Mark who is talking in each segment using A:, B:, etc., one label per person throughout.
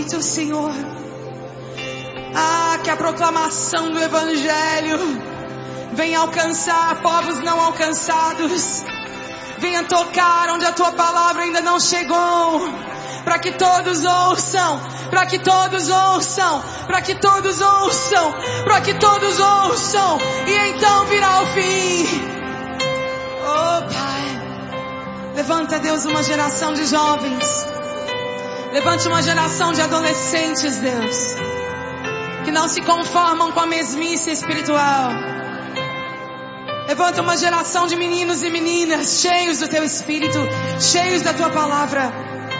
A: Senhor, que a proclamação do Evangelho venha alcançar povos não alcançados, venha tocar onde a Tua palavra ainda não chegou, para que todos ouçam, para que todos ouçam, para que todos ouçam, para que todos ouçam, e então virá o fim. Oh Pai, levanta, Deus, uma geração de jovens, levante uma geração de adolescentes, Deus, que não se conformam com a mesmice espiritual. Levanta uma geração de meninos e meninas cheios do Teu Espírito, cheios da Tua palavra,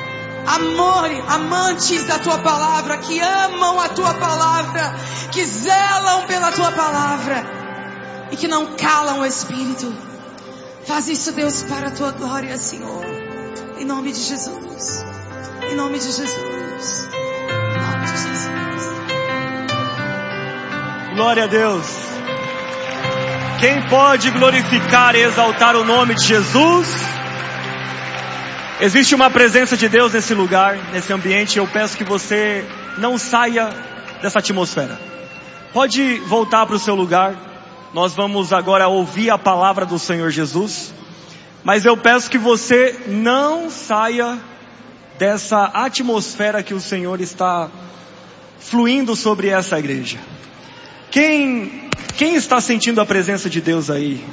A: amantes da Tua palavra, que amam a Tua palavra, que zelam pela Tua palavra e que não calam o Espírito. Faz isso, Deus, para a Tua glória, Senhor, em nome de Jesus. Em nome de Jesus. Em nome de Jesus.
B: Glória a Deus. Quem pode glorificar e exaltar o nome de Jesus? Existe uma presença de Deus nesse lugar, nesse ambiente. Eu peço que você não saia dessa atmosfera. Pode voltar para o seu lugar. Nós vamos agora ouvir a palavra do Senhor Jesus. Mas eu peço que você não saia dessa atmosfera que o Senhor está fluindo sobre essa igreja. Quem está sentindo a presença de Deus aí?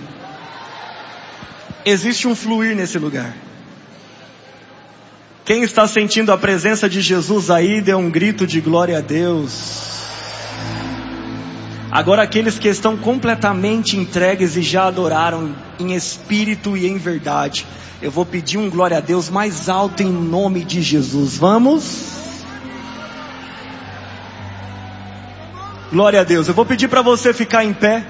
B: Existe um fluir nesse lugar. Quem está sentindo a presença de Jesus aí, dê um grito de glória a Deus. Agora aqueles que estão completamente entregues e já adoraram em espírito e em verdade, eu vou pedir um glória a Deus mais alto em nome de Jesus. Vamos? Glória a Deus. Eu vou pedir para você ficar em pé.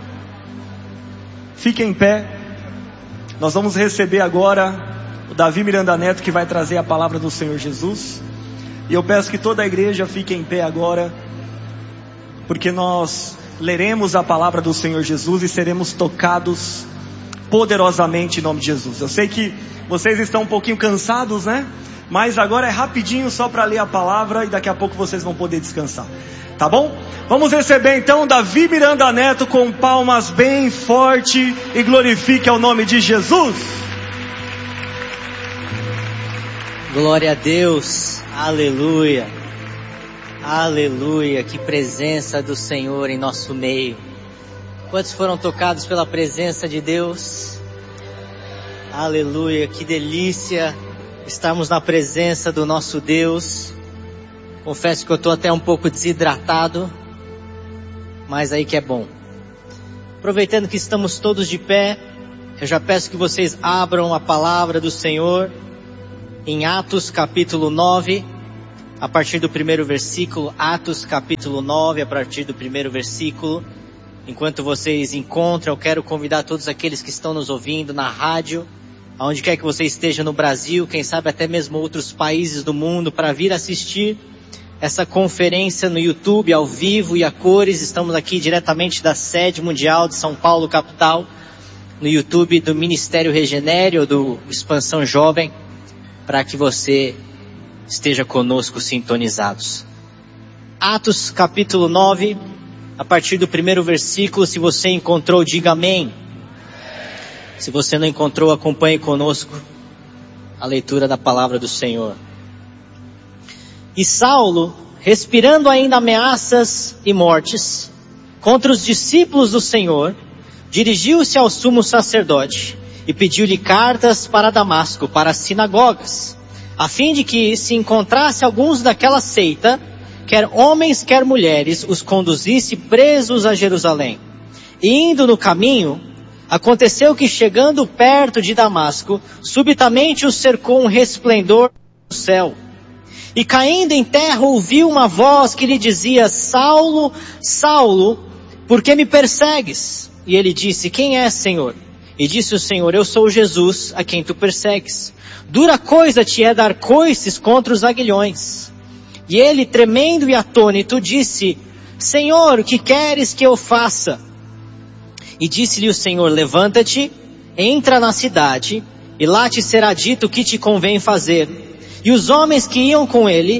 B: Fique em pé. Nós vamos receber agora o Davi Miranda Neto, que vai trazer a palavra do Senhor Jesus. E eu peço que toda a igreja fique em pé agora, porque nós leremos a palavra do Senhor Jesus e seremos tocados poderosamente em nome de Jesus. Eu sei que vocês estão um pouquinho cansados, né? Mas agora é rapidinho só para ler a palavra e daqui a pouco vocês vão poder descansar. Tá bom? Vamos receber então Davi Miranda Neto com palmas bem forte e glorifique ao nome de Jesus.
C: Glória a Deus. Aleluia. Aleluia. Que presença do Senhor em nosso meio. Quantos foram tocados pela presença de Deus? Aleluia, que delícia estarmos na presença do nosso Deus. Confesso que eu estou até um pouco desidratado, mas aí que é bom. Aproveitando que estamos todos de pé, eu já peço que vocês abram a palavra do Senhor em Atos capítulo 9, a partir do primeiro versículo. Atos capítulo 9, a partir do primeiro versículo. Enquanto vocês encontram, eu quero convidar todos aqueles que estão nos ouvindo na rádio, aonde quer que você esteja no Brasil, quem sabe até mesmo outros países do mundo, para vir assistir essa conferência no YouTube, ao vivo e a cores. Estamos aqui diretamente da sede mundial de São Paulo, capital, no YouTube do Ministério Regenere ou do Expansão Jovem, para que você esteja conosco sintonizados. Atos capítulo 9, a partir do primeiro versículo. Se você encontrou, diga amém. Se você não encontrou, acompanhe conosco a leitura da palavra do Senhor. E Saulo, respirando ainda ameaças e mortes contra os discípulos do Senhor, dirigiu-se ao sumo sacerdote e pediu-lhe cartas para Damasco, para as sinagogas, a fim de que, se encontrasse alguns daquela seita, quer homens, quer mulheres, os conduzisse presos a Jerusalém. E indo no caminho, aconteceu que, chegando perto de Damasco, subitamente o cercou um resplendor do céu. E caindo em terra, ouviu uma voz que lhe dizia: Saulo, Saulo, por que me persegues? E ele disse: quem és, Senhor? E disse o Senhor: eu sou Jesus, a quem tu persegues. Dura coisa te é dar coices contra os aguilhões. E ele, tremendo e atônito, disse: Senhor, o que queres que eu faça? E disse-lhe o Senhor: levanta-te, entra na cidade, e lá te será dito o que te convém fazer. E os homens que iam com ele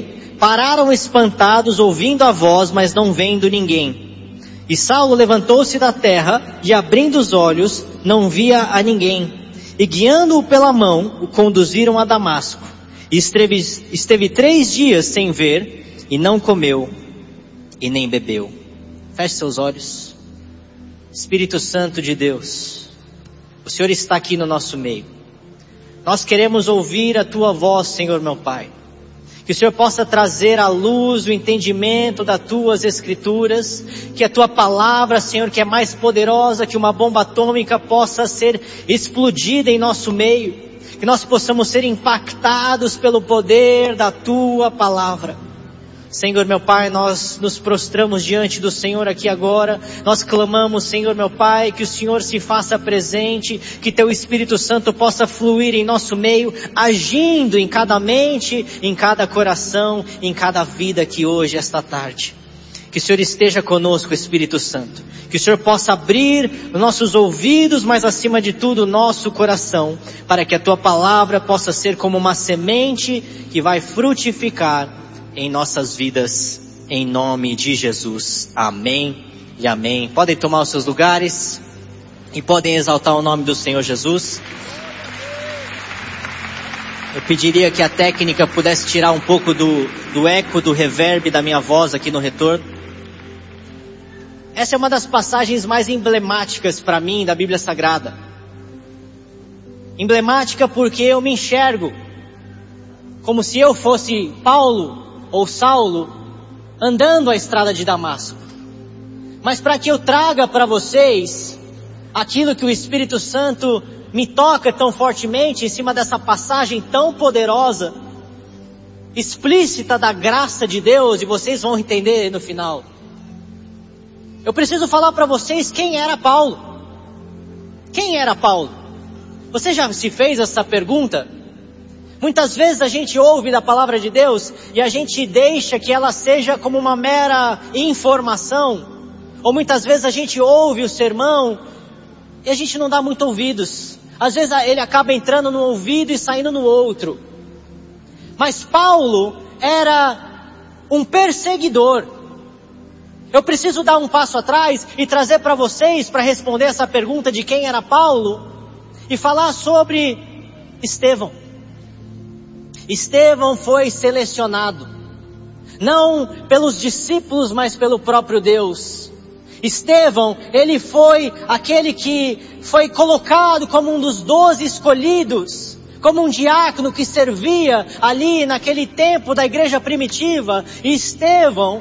C: pararam espantados, ouvindo a voz, mas não vendo ninguém. E Saulo levantou-se da terra, e abrindo os olhos, não via a ninguém. E guiando-o pela mão, o conduziram a Damasco. E esteve 3 dias sem ver, e não comeu, e nem bebeu. Feche seus olhos. Espírito Santo de Deus, o Senhor está aqui no nosso meio. Nós queremos ouvir a Tua voz, Senhor meu Pai. Que o Senhor possa trazer à luz o entendimento das Tuas Escrituras. Que a Tua palavra, Senhor, que é mais poderosa que uma bomba atômica, possa ser explodida em nosso meio. Que nós possamos ser impactados pelo poder da Tua palavra. Senhor meu Pai, nós nos prostramos diante do Senhor aqui agora. Nós clamamos, Senhor meu Pai, que o Senhor se faça presente, que Teu Espírito Santo possa fluir em nosso meio, agindo em cada mente, em cada coração, em cada vida aqui hoje, esta tarde. Que o Senhor esteja conosco, Espírito Santo. Que o Senhor possa abrir os nossos ouvidos, mas acima de tudo o nosso coração, para que a Tua palavra possa ser como uma semente que vai frutificar em nossas vidas, em nome de Jesus. Amém e amém. Podem tomar os seus lugares e podem exaltar o nome do Senhor Jesus. Eu pediria que a técnica pudesse tirar um pouco do eco, do reverb da minha voz aqui no retorno. Essa é uma das passagens mais emblemáticas para mim da Bíblia Sagrada. Emblemática porque eu me enxergo como se eu fosse Paulo ou Saulo, andando a estrada de Damasco. Mas para que eu traga para vocês aquilo que o Espírito Santo me toca tão fortemente em cima dessa passagem tão poderosa, explícita da graça de Deus, e vocês vão entender no final. Eu preciso falar para vocês quem era Paulo. Quem era Paulo? Você já se fez essa pergunta? Muitas vezes a gente ouve da palavra de Deus e a gente deixa que ela seja como uma mera informação. Ou muitas vezes a gente ouve o sermão e a gente não dá muito ouvidos. Às vezes ele acaba entrando no ouvido e saindo no outro. Mas Paulo era um perseguidor. Eu preciso dar um passo atrás e trazer para vocês, para responder essa pergunta de quem era Paulo, e falar sobre Estevão. Estevão foi selecionado, não pelos discípulos, mas pelo próprio Deus. Estevão, ele foi aquele que foi colocado como um dos 12 escolhidos, como um diácono que servia ali naquele tempo da igreja primitiva. E Estevão,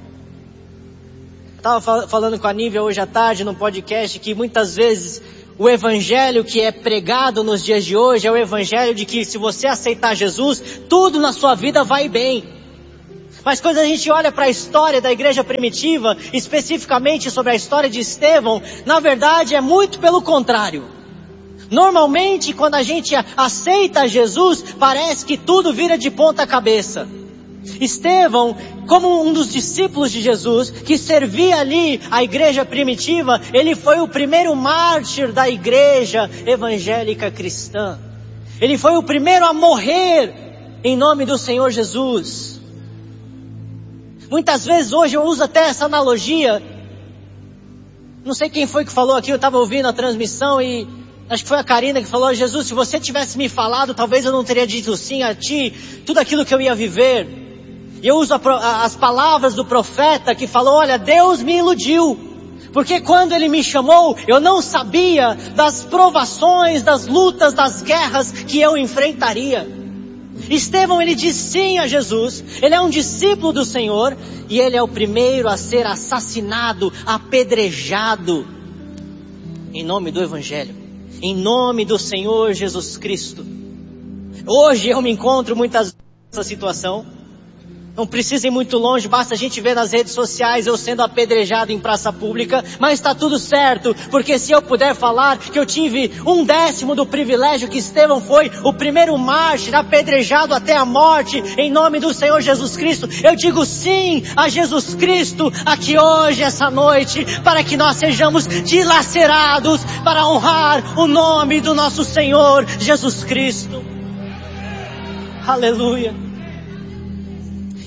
C: estava falando com a Nívia hoje à tarde no podcast que muitas vezes o evangelho que é pregado nos dias de hoje é o evangelho de que se você aceitar Jesus, tudo na sua vida vai bem. Mas quando a gente olha para a história da igreja primitiva, especificamente sobre a história de Estevão, na verdade é muito pelo contrário. Normalmente quando a gente aceita Jesus, parece que tudo vira de ponta cabeça. Estevão, como um dos discípulos de Jesus, que servia ali a igreja primitiva, ele foi o primeiro mártir da igreja evangélica cristã. Ele foi o primeiro a morrer em nome do Senhor Jesus. Muitas vezes hoje eu uso até essa analogia. Não sei quem foi que falou aqui, eu estava ouvindo a transmissão e acho que foi a Karina que falou: Jesus, se você tivesse me falado, talvez eu não teria dito sim a ti, tudo aquilo que eu ia viver. E eu uso as palavras do profeta que falou: olha, Deus me iludiu, porque quando Ele me chamou, eu não sabia das provações, das lutas, das guerras que eu enfrentaria. Estevão, ele diz sim a Jesus, ele é um discípulo do Senhor, e ele é o primeiro a ser assassinado, apedrejado, em nome do Evangelho, em nome do Senhor Jesus Cristo. Hoje eu me encontro muitas vezes nessa situação. Não precisa ir muito longe, basta a gente ver nas redes sociais eu sendo apedrejado em praça pública, mas está tudo certo, porque se eu puder falar que eu tive 1/10 do privilégio que Estevão foi, o primeiro mártir apedrejado até a morte, em nome do Senhor Jesus Cristo, eu digo sim a Jesus Cristo aqui hoje, essa noite, para que nós sejamos dilacerados para honrar o nome do nosso Senhor Jesus Cristo. Aleluia.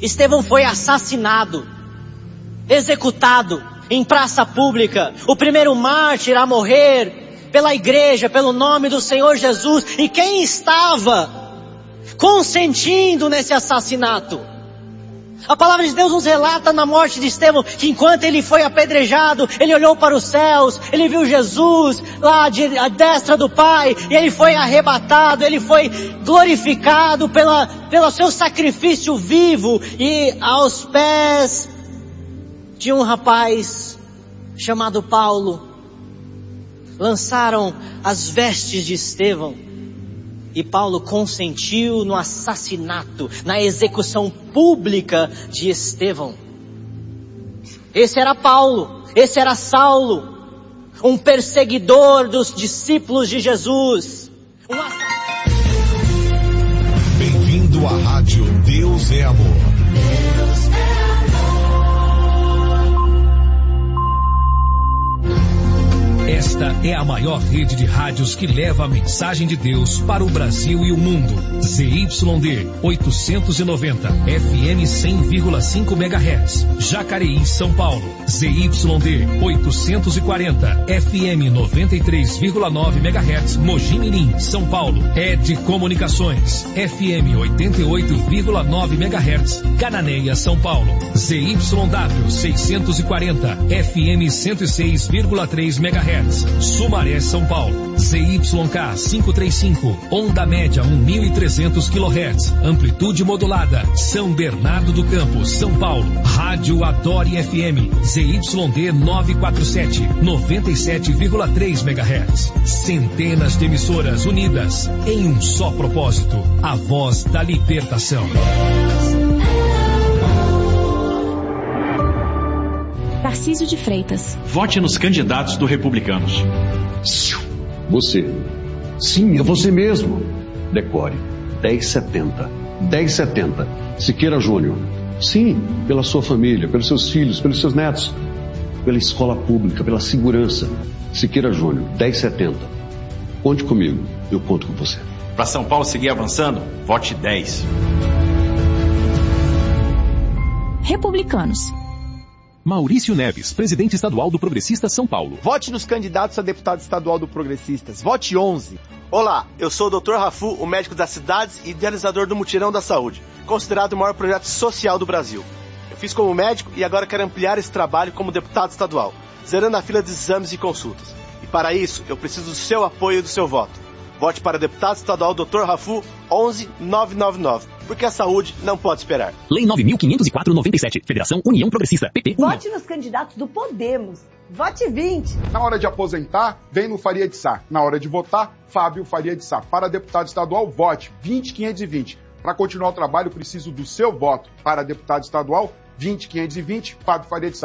C: Estevão foi assassinado, executado em praça pública, o primeiro mártir a morrer pela igreja, pelo nome do Senhor Jesus. E quem estava consentindo nesse assassinato? A palavra de Deus nos relata na morte de Estevão que enquanto ele foi apedrejado, ele olhou para os céus, ele viu Jesus lá à destra do Pai, e ele foi arrebatado, ele foi glorificado pelo seu sacrifício vivo, e aos pés de um rapaz chamado Paulo, lançaram as vestes de Estevão, e Paulo consentiu no assassinato, na execução pública de Estevão. Esse era Paulo, esse era Saulo, um perseguidor dos discípulos de Jesus.
D: Bem-vindo à rádio Deus é Amor. Deus é amor. Esta é a maior rede de rádios que leva a mensagem de Deus para o Brasil e o mundo. ZYD 890, FM 100,5 MHz, Jacareí, São Paulo. ZYD 840, FM 93,9 MHz, Mogi Mirim, São Paulo. ED Comunicações, FM 88,9 MHz, Cananéia, São Paulo. ZYW 640, FM 106,3 MHz. Sumaré, São Paulo. ZYK 535, onda média 1.300 kHz, amplitude modulada, São Bernardo do Campo, São Paulo. Rádio Adore FM, ZYD 947, 97,3 MHz. Centenas de emissoras unidas em um só propósito, a voz da libertação.
E: Tarcísio de Freitas.
F: Vote nos candidatos do Republicanos.
G: Você. Sim, é você mesmo. Decore. 1070. 1070. Siqueira Júnior. Sim, pela sua família, pelos seus filhos, pelos seus netos. Pela escola pública, pela segurança. Siqueira Júnior. 1070. Conte comigo. Eu conto com você.
F: Para São Paulo seguir avançando, vote 10.
E: Republicanos.
H: Maurício Neves, presidente estadual do Progressistas São Paulo.
I: Vote nos candidatos a deputado estadual do Progressistas. Vote 11. Olá, eu sou o Dr. Rafu, o médico das cidades e idealizador do Mutirão da Saúde, considerado o maior projeto social do Brasil. Eu fiz como médico e agora quero ampliar esse trabalho como deputado estadual, zerando a fila de exames e consultas. E para isso, eu preciso do seu apoio e do seu voto. Vote para deputado estadual Dr. Rafu 11999, porque a saúde não pode esperar.
H: Lei 9.504/97, Federação União Progressista, PP.
J: Vote nos candidatos do Podemos. Vote 20.
K: Na hora de aposentar, vem no Faria de Sá. Na hora de votar, Fábio Faria de Sá. Para deputado estadual, vote 20520. Para continuar o trabalho, preciso do seu voto. Para deputado estadual, 20520, Fábio Faria de Sá.